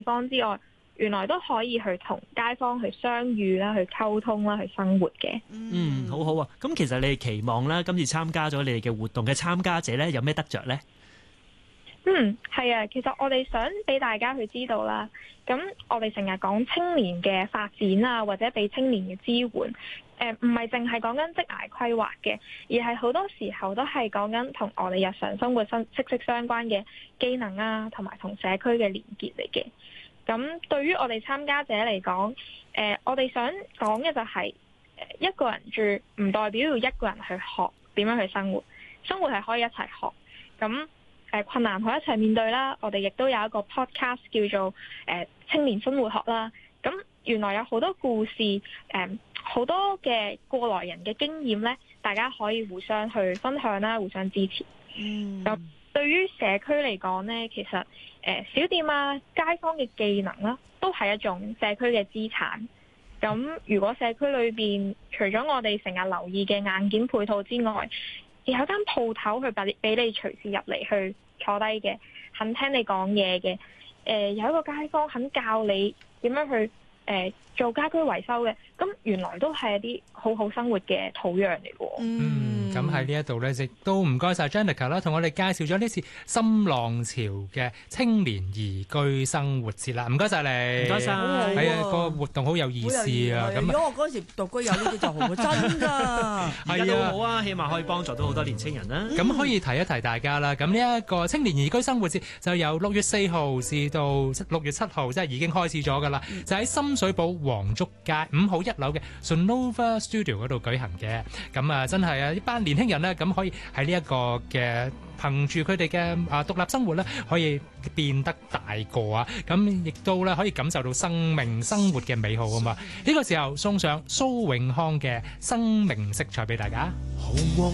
方之外，原來都可以去同街坊去相遇啦，去溝通啦，去生活嘅。 好好啊！咁其實你哋期望啦，今次參加咗你哋嘅活動嘅參加者咧，有咩得着呢？ 係啊，其實我哋想俾大家去知道啦。咁我哋成日講青年嘅發展啊，或者俾青年嘅支援，唔係淨係講緊職涯規劃嘅，而係好多時候都係講緊同我哋日常生活息息相關嘅技能啊，同埋同社區嘅連結嚟嘅。咁對於我哋參加者嚟講，我哋想講嘅就係，一個人住唔代表要一個人去學點樣去生活，生活係可以一齊學。咁困難可以一齊面對啦。我哋亦都有一個 podcast 叫做青年生活學啦。咁原來有好多故事，好多嘅過來人嘅經驗呢，大家可以互相去分享啦，互相支持。咁對於社區嚟講呢，其實小店啊、街坊嘅技能啦，都係一種社區嘅資產。咁如果社區裏邊除咗我哋成日留意嘅硬件配套之外，有間鋪頭去俾你隨時入嚟去坐低嘅，肯聽你講嘢嘅，有一個街坊肯教你點樣去做家居維修嘅，咁原來都係一啲好好生活嘅土壤嚟嘅。 咁喺呢一度咧，亦都唔該晒 Janica 啦，同我哋介紹咗呢次深浪潮嘅青年宜居生活節啦。唔該晒你， 唔該晒， 係啊，個活動好有意思啊。咁如果我嗰時獨居有呢啲就好，真噶， 而家都好啊，起碼可以幫助到好多年青人啦。 咁可以提一提大家啦。咁呢一個青年宜居生活節就由6月4號至到6月7號，即係已經開始咗噶啦，就喺深水埗黃竹街5號1樓嘅 Sonova Studio 嗰度舉行嘅。咁啊，真係啊，呢班年輕人咧，咁可以喺呢一個嘅憑住佢哋嘅獨立生活咧，可以變得大個啊！咁亦都咧可以感受到生命生活嘅美好啊嘛！呢個時候送上蘇永康嘅生命色彩俾大家。